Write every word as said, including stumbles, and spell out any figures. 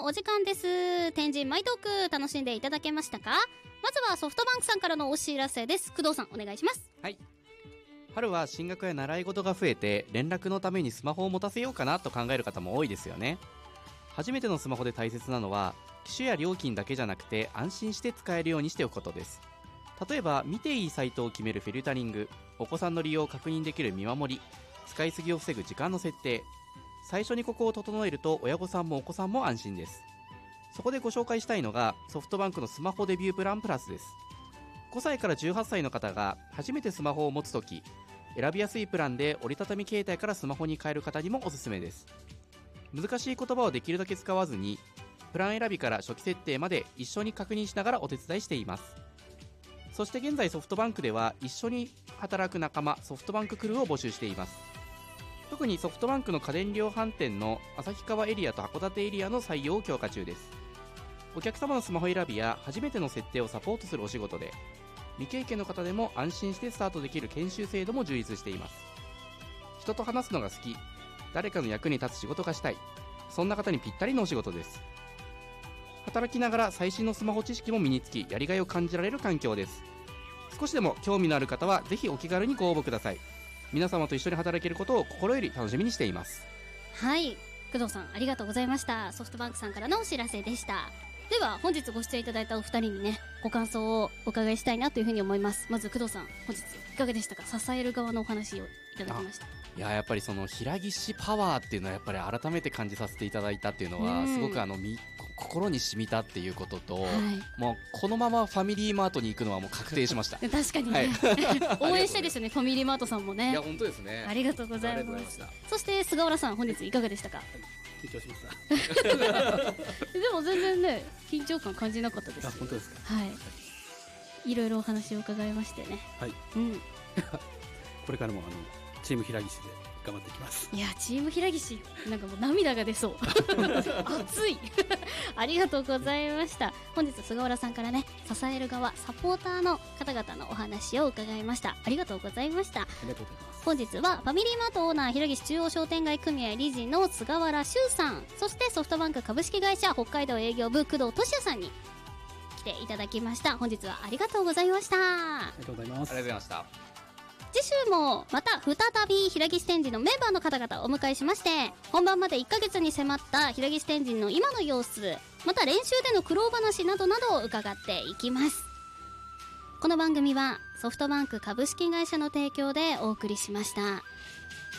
のお時間です。天神マイトーク楽しんでいただけましたか？まずはソフトバンクさんからのお知らせです。工藤さんお願いします。 はい、春は進学や習い事が増えて連絡のためにスマホを持たせようかなと考える方も多いですよね。初めてのスマホで大切なのは機種や料金だけじゃなくて安心して使えるようにしておくことです。例えば見ていいサイトを決めるフィルタリング、お子さんの利用を確認できる見守り、使いすぎを防ぐ時間の設定、最初にここを整えると親御さんもお子さんも安心です。そこでご紹介したいのがソフトバンクのスマホデビュープランプラスです。ごさいからじゅうはっさいの方が初めてスマホを持つとき、選びやすいプランで折りたたみ携帯からスマホに変える方にもおすすめです。難しい言葉をできるだけ使わずにプラン選びから初期設定まで一緒に確認しながらお手伝いしています。そして現在ソフトバンクでは一緒に働く仲間ソフトバンククルーを募集しています。特にソフトバンクの家電量販店の旭川エリアと函館エリアの採用を強化中です。お客様のスマホ選びや初めての設定をサポートするお仕事で、未経験の方でも安心してスタートできる研修制度も充実しています。人と話すのが好き、誰かの役に立つ仕事がしたい、そんな方にぴったりのお仕事です。働きながら最新のスマホ知識も身につき、やりがいを感じられる環境です。少しでも興味のある方はぜひお気軽にご応募ください。皆様と一緒に働けることを心より楽しみにしています。 はい、工藤さんありがとうございました。ソフトバンクさんからのお知らせでした。では本日ご出演いただいたお二人にね、ご感想をお伺いしたいなというふうに思います。まず工藤さん、本日いかがでしたか？支える側のお話をいただきました。 いややっぱりその平岸パワーっていうのはやっぱり改めて感じさせていただいたっていうのはすごくあのみ心に染みたっていうことと、はい、もうこのままファミリーマートに行くのはもう確定しました。 確かにね、はい、応援したいですよねファミリーマートさんもね。 いや本当ですね、 ありがとうございます。そして菅原さん、本日いかがでしたか？ 緊張しましたでも全然ね緊張感感じなかったです。 あ、本当ですか？ はい、いろいろお話を伺いましてね。 はい、 うん、 これからもあのチーム平岸で頑張っていきます。 いやチーム平岸なんかもう涙が出そう熱いありがとうございました。本日菅原さんからね、支える側サポーターの方々のお話を伺いました。ありがとうございました。 ありがとうございます。 本日はファミリーマートオーナー平岸中央商店街組合理事の菅原修さん、そしてソフトバンク株式会社北海道営業部工藤俊也さんに来ていただきました。本日はありがとうございました。 ありがとうございます。 ありがとうございました。 次週もまた再び平岸天神のメンバーの方々をお迎えしまして、本番までいっかげつに迫った平岸天神の今の様子、また練習での苦労話などなどを伺っていきます。この番組はソフトバンク株式会社の提供でお送りしました。